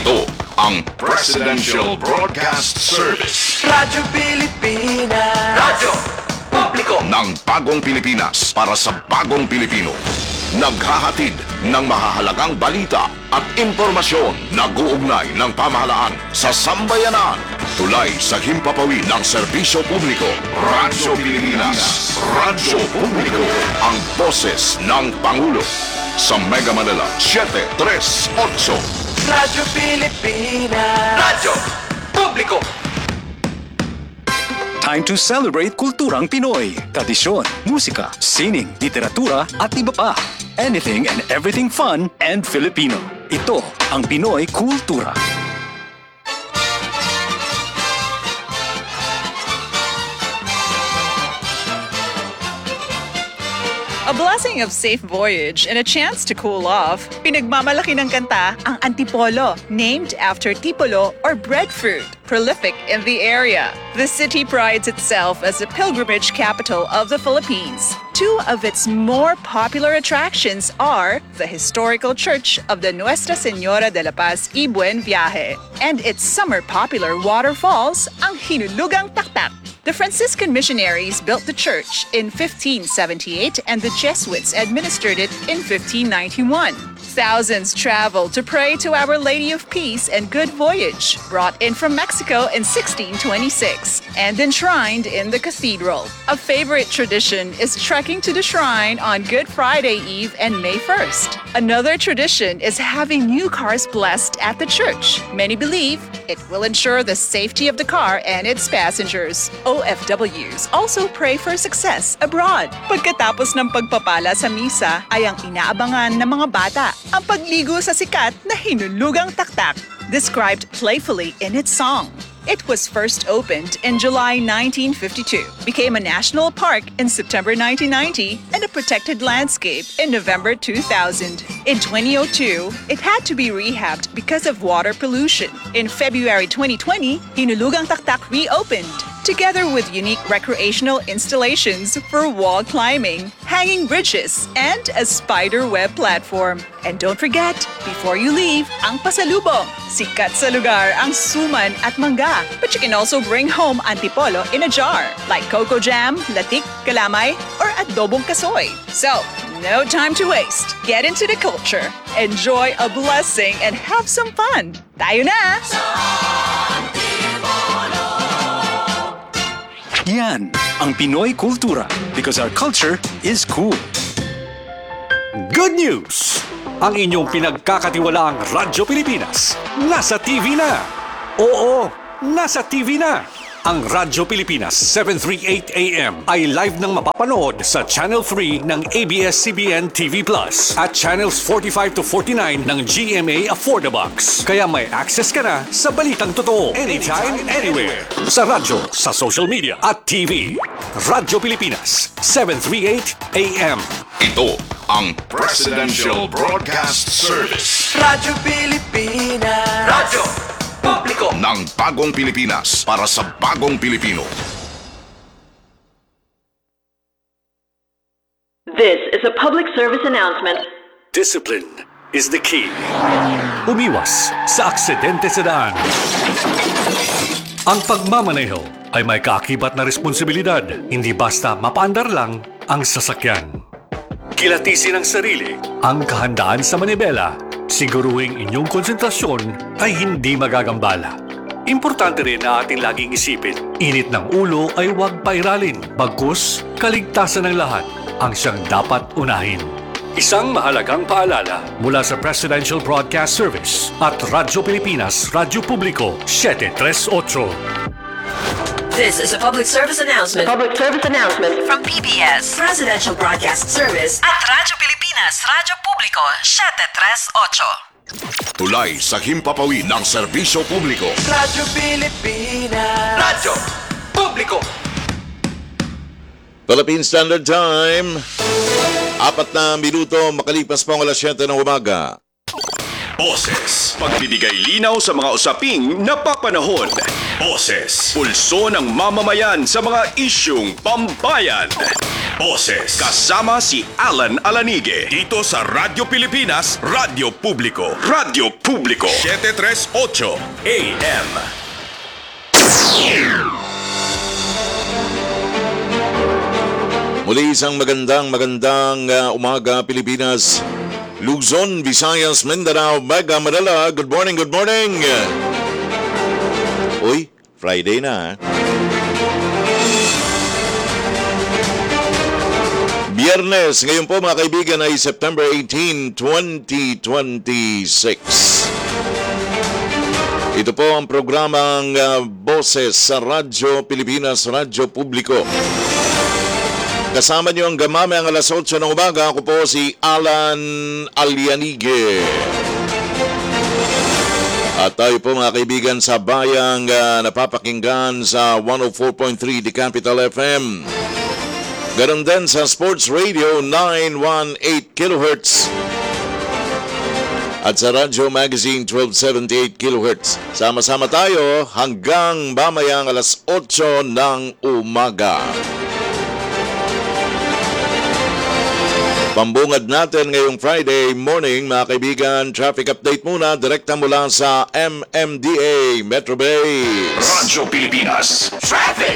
Ito ang Presidential Broadcast Service. Radyo Pilipinas. Radyo Publiko ng Bagong Pilipinas para sa Bagong Pilipino. Naghahatid ng mahahalagang balita at impormasyon na guugnay ng pamahalaan sa sambayanan. Tulay sa himpapawid ng serbisyo publiko. Radyo Pilipinas. Radyo Publiko. Ang boses ng Pangulo. Sa Mega Manila, 738. Radyo Pilipinas. Radyo Publiko. Time to celebrate kulturang Pinoy. Tradisyon, musika, sining, literatura at iba pa. Anything and everything fun and Filipino. Ito ang Pinoy Kultura. A blessing of safe voyage and a chance to cool off. Pinagmamalaki ng kanta ang Antipolo, named after tipolo or breadfruit, prolific in the area. The city prides itself as the pilgrimage capital of the Philippines. Two of its more popular attractions are the historical church of the Nuestra Señora de la Paz y Buen Viaje and its summer popular waterfalls, ang Hinulugang Taktak. The Franciscan missionaries built the church in 1578 and the Jesuits administered it in 1591. Thousands traveled to pray to Our Lady of Peace and Good Voyage, brought in from Mexico in 1626 and enshrined in the cathedral. A favorite tradition is trekking to the shrine on Good Friday Eve and May 1st. Another tradition is having new cars blessed at the church. Many believe it will ensure the safety of the car and its passengers. OFWs also pray for success abroad. Pagkatapos ng pagpapala sa misa ay ang inaabangan ng mga bata ang pagligo sa sikat na Hinulugang Taktak, described playfully in its song. It was first opened in July 1952, became a national park in September 1990, and a protected landscape in November 2000. In 2002, it had to be rehabbed because of water pollution. In February 2020, Hinulugang Taktak reopened, together with unique recreational installations for wall climbing, hanging bridges, and a spider web platform. And don't forget, before you leave, ang pasalubong. Sikat sa lugar ang suman at mangga. But you can also bring home antipolo in a jar, like cocoa jam, latik, kalamay, or adobong kasoy. So, no time to waste. Get into the culture, enjoy a blessing, and have some fun. Tayo na! Yan ang Pinoy Kultura because our culture is cool. Good news! Ang inyong pinagkakatiwalaang Radyo Pilipinas nasa TV na. Oo, nasa TV na. Ang Radyo Pilipinas 738 AM ay live nang mapapanood sa Channel 3 ng ABS-CBN TV Plus at Channels 45 to 49 ng GMA Affordabox. Kaya may access ka na sa balitang totoo anytime, anywhere. Sa radyo, sa social media at TV. Radyo Pilipinas 738 AM. Ito ang Presidential Broadcast Service. Radyo Pilipinas. Radyo Publiko ng Bagong Pilipinas para sa Bagong Pilipino. This is a public service announcement. Discipline is the key. Umiwas sa aksidente sa daan. Ang pagmamaneho ay may kaakibat na responsibilidad. Hindi basta mapaandar lang ang sasakyan. Kilatisin ang sarili, ang kahandaan sa manibela. Siguruhing inyong konsentrasyon ay hindi magagambala. Importante rin na ating laging isipin, init ng ulo ay huwag pairalin. Bagkus, kaligtasan ng lahat ang siyang dapat unahin. Isang mahalagang paalala mula sa Presidential Broadcast Service at Radyo Pilipinas, Radyo Publiko, 738. This is a public service announcement. Public service announcement From PBS, Presidential Broadcast Service At Radyo Pilipinas, Radyo Publiko, 738. Tulay sa himpapawid ng serbisyo publiko. Radyo Pilipinas. Radyo Publiko. Philippine Standard Time. 4 na minuto makalipas pa ang alas 7 ng umaga. Boses, pagbibigay linaw sa mga usaping napapanahon. Boses, pulso ng mamamayan sa mga isyung pambayan. Boses kasama si Alan Alanige dito sa Radyo Pilipinas, Radyo Publiko. Radyo Publiko 738 AM. Muli isang magandang umaga Pilipinas, Luzon, Visayas, Mindanao, Mega Manila. Good morning, good morning. Uy, Friday na ha. Biyernes, ngayon po mga kaibigan ay September 18, 2026. Ito po ang programang Boses sa Radyo Pilipinas, Radyo Publiko. Kasama niyo ang gamame ang alas 8 ng umaga. Ako po si Alan Alianige. At tayo po mga kaibigan sa bayang napapakinggan sa 104.3 The Capital FM. Ganon din sa Sports Radio 918 kHz. At sa Radyo Magazine 1278 kHz. Sama-sama tayo hanggang mamayang alas 8 ng umaga. Pambungad natin ngayong Friday morning, mga kaibigan, traffic update muna, direkta mula sa MMDA Metro Base. Radyo Pilipinas. Traffic!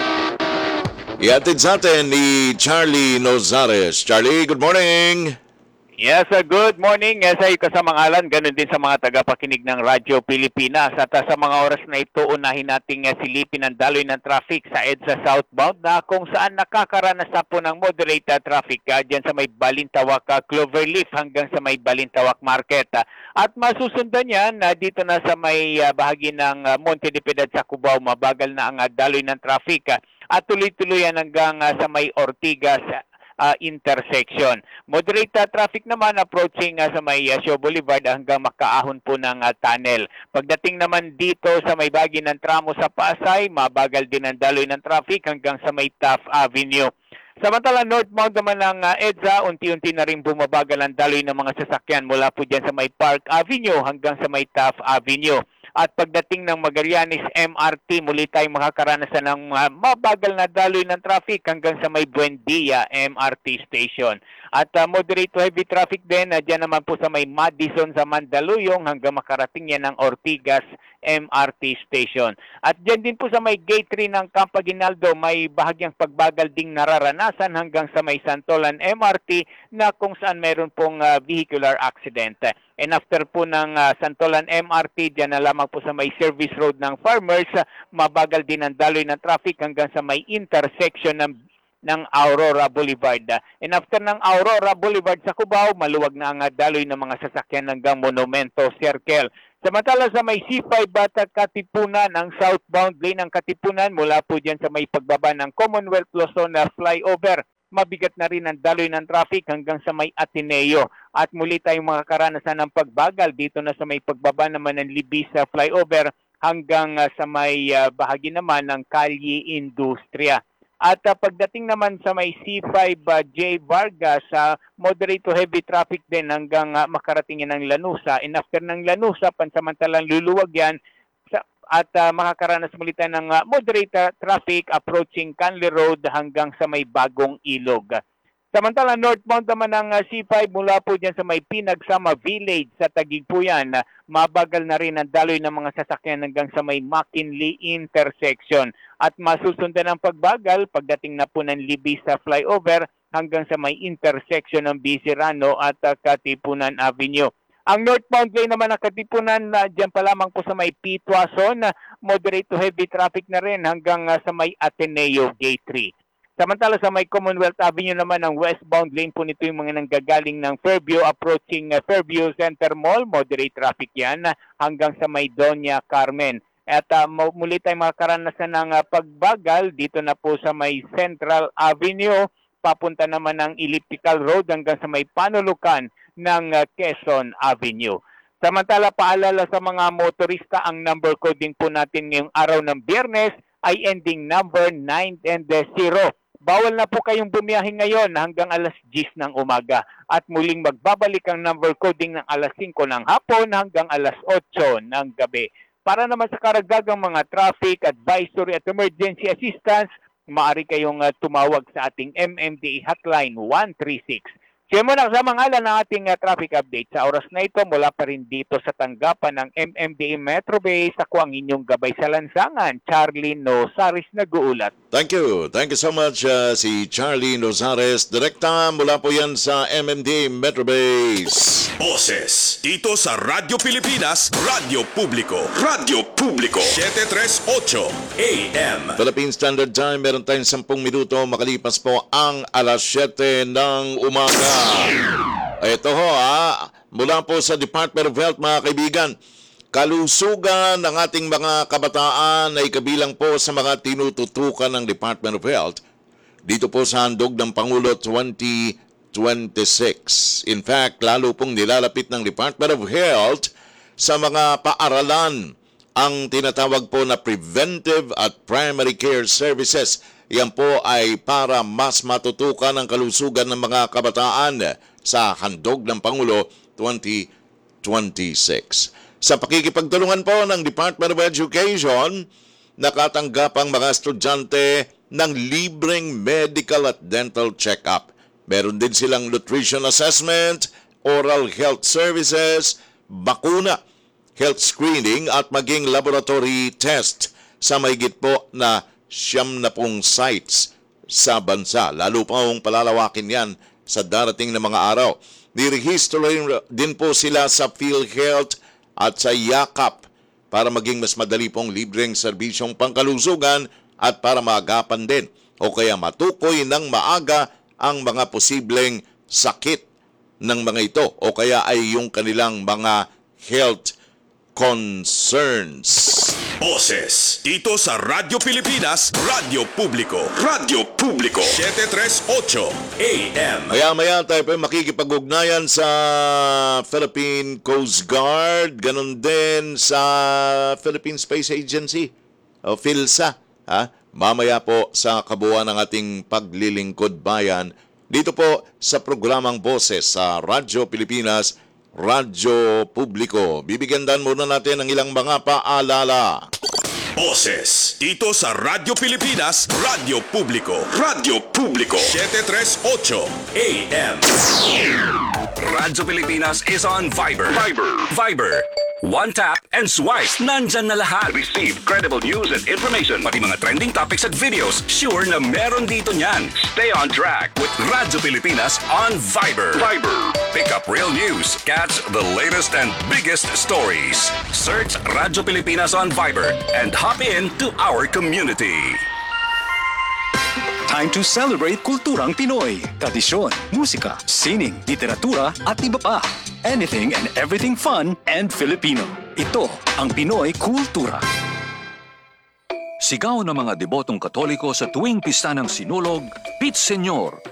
Iatid sa atin ni Charlie Nozares. Charlie, good morning! Yes, good morning. Yes, ay kasamang Alan, ganun din sa mga tagapakinig ng Radyo Pilipinas. At sa mga oras na ito, unahin nating silipin ang daloy ng traffic sa EDSA southbound na kung saan nakakaranas na po ng moderate traffic dyan sa may Balintawak Cloverleaf hanggang sa may Balintawak Market. At masusundan yan dito na sa may bahagi ng Monte de Piedad sa Cubao, mabagal na ang daloy ng traffic at tuloy-tuloy yan hanggang sa may Ortigas intersection. Moderate traffic naman approaching sa may Shaw Boulevard hanggang makaahon po ng tunnel. Pagdating naman dito sa may bahagi ng tramo sa Pasay, mabagal din ang daloy ng traffic hanggang sa may Taft Avenue. Samantala, northbound naman ng EDSA, unti-unti na rin bumabagal ang daloy ng mga sasakyan mula po dyan sa may Park Avenue hanggang sa may Taft Avenue. At pagdating ng Magallanes MRT, muli tayong makakaranasan ng mabagal na daloy ng traffic hanggang sa may Buendia MRT Station. At moderate to heavy traffic din, dyan naman po sa may Madison sa Mandaluyong hanggang makarating yan ng Ortigas MRT Station. At dyan din po sa may Gate 3 ng Camp Aguinaldo, may bahagyang pagbagal ding nararanasan hanggang sa may Santolan MRT na kung saan meron pong vehicular accident. And after po ng Santolan MRT, dyan na lamang po sa may Service Road ng Farmers, mabagal din ang daloy ng traffic hanggang sa may intersection ng Aurora Boulevard. And after ng Aurora Boulevard sa Cubao, maluwag na ang daloy ng mga sasakyan hanggang Monumento Circle. Samantala sa may C5 at Katipunan, ang southbound lane ng Katipunan mula po dyan sa may pagbaba ng Commonwealth Luzon flyover, mabigat na rin ang daloy ng traffic hanggang sa may Ateneo. At muli tayong makakaranasan ng pagbagal dito na sa may pagbaba naman ng Libis flyover hanggang sa may bahagi naman ng Kalye Industria. At pagdating naman sa may C5J Vargas, moderate to heavy traffic din hanggang makarating yan ng Lanusa. And after ng Lanusa, pansamantalang luluwag yan at makakaranas muli tayo ng moderate traffic approaching Canley Road hanggang sa may Bagong Ilog. Samantala, northbound naman ng C5 mula po dyan sa may Pinagsama Village sa Taguig po yan. Mabagal na rin ang daloy ng mga sasakyan hanggang sa may McKinley intersection. At masusundan ang pagbagal pagdating na po ng Libis sa flyover hanggang sa may intersection ng Bisirano at Katipunan Avenue. Ang northbound lane naman ng Katipunan, dyan pa lamang po sa may Pitwason, moderate to heavy traffic na rin hanggang sa may Ateneo Gate 3. Samantala sa may Commonwealth Avenue naman, ang westbound lane po nito yung mga nanggagaling ng Fairview approaching Fairview Center Mall. Moderate traffic yan hanggang sa may Doña Carmen. At muli tayong makakaranasan ng pagbagal dito na po sa may Central Avenue, papunta naman ng Elliptical Road hanggang sa may Panulukan ng Quezon Avenue. Samantala, paalala sa mga motorista, ang number coding po natin ngayong araw ng Biyernes ay ending number 9 and 0. Bawal na po kayong bumiyahe ngayon hanggang alas 10 ng umaga. At muling magbabalik ang number coding ng alas 5 ng hapon hanggang alas 8 ng gabi. Para naman sa karagdagang mga traffic, advisory at emergency assistance, maaari kayong tumawag sa ating MMDA hotline 136. Siya mo na sa mga ng ating traffic update. Sa oras na ito, mula pa rin dito sa tanggapan ng MMDA Metro Base, ako ang inyong gabay sa lansangan, Charlie Nosaris, nag-uulat. Thank you. Thank you so much, si Charlie Nozares. Direkta mula po yan sa MMDA Metro Base. Boses dito sa Radyo Pilipinas, Radyo Publiko. Radyo Publiko 738 AM. Philippine Standard Time, meron tayong 10 minuto makalipas po ang alas 7 ng umaga. Ito ho mula po sa Department of Health mga kaibigan, kalusugan ng ating mga kabataan ay kabilang po sa mga tinututukan ng Department of Health dito po sa handog ng Pangulo 2026. In fact, lalo pong nilalapit ng Department of Health sa mga paaralan ang tinatawag po na preventive at primary care services. Yan po ay para mas matutukan ang kalusugan ng mga kabataan sa handog ng Pangulo 2026. Sa pakikipagtulungan po ng Department of Education, nakatanggap ang mga estudyante ng libreng medical at dental check-up. Meron din silang nutrition assessment, oral health services, bakuna, health screening at maging laboratory test sa mahigit po na 90 sites sa bansa. Lalo pa ang palalawakin yan sa darating na mga araw. Nirehistro din po sila sa PhilHealth at sa Yakap para maging mas madali pong libreng serbisyong pangkalusugan at para maagapan din o kaya matukoy ng maaga ang mga posibleng sakit ng mga ito o kaya ay yung kanilang mga health concerns. Boses dito sa Radyo Pilipinas, Radyo Publiko. Radyo Publiko 738 AM. Maya-maya tayo po makikipag-ugnayan sa Philippine Coast Guard, ganun din sa Philippine Space Agency o PhilSA. Mamaya po sa kabuuan ng ating paglilingkod bayan dito po sa programang Boses sa Radyo Pilipinas, Radyo Publiko. Bibigyan dan muna natin ng ilang mga paalala. Boses dito sa Radyo Pilipinas, Radyo Publiko. Radyo Publiko 738 AM. Radyo Pilipinas is on Viber. Viber. One tap and swipe. Nandyan na lahat. Receive credible news and information. Pati mga trending topics at videos. Sure na meron dito niyan. Stay on track with Radyo Pilipinas on Viber. Pick up real news. Catch the latest and biggest stories. Search Radyo Pilipinas on Viber and hop in to our community. Time to celebrate kulturang Pinoy. Tradisyon, musika, sining, literatura at iba pa. Anything and everything fun and Filipino. Ito ang Pinoy Kultura. Sigaw ng mga debotong Katoliko sa tuwing pista ng Sinulog, Pete Señor,